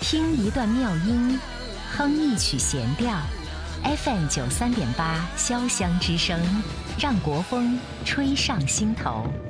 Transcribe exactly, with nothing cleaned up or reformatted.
听一段妙音，哼一曲弦调。F M 九三点八，潇湘之声，让国风吹上心头。